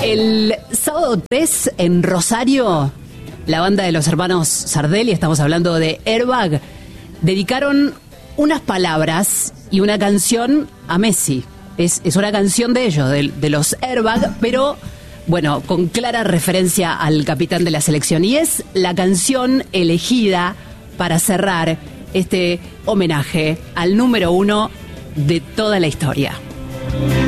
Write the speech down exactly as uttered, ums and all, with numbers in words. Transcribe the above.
El sábado tres en Rosario, la banda de los hermanos Sardelli, estamos hablando de Airbag, dedicaron unas palabras y una canción a Messi. Es, es una canción de ellos, de, de los Airbag, pero bueno, con clara referencia al capitán de la selección. Y es la canción elegida para cerrar este homenaje al número uno de toda la historia.